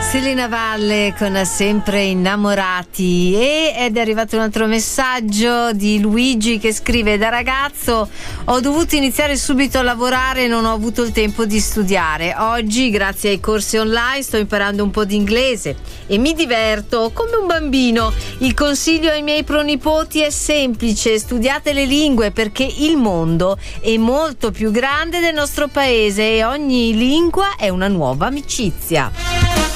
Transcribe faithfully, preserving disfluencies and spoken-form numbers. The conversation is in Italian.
Selena Valle con Sempre Innamorati. E ed è arrivato un altro messaggio di Luigi che scrive: da ragazzo ho dovuto iniziare subito a lavorare e non ho avuto il tempo di studiare. Oggi, grazie ai corsi online, sto imparando un po' di inglese e mi diverto come un bambino. Il consiglio ai miei pronipoti è semplice: studiate le lingue, perché il mondo è molto più grande del nostro paese e ogni lingua è una nuova amicizia.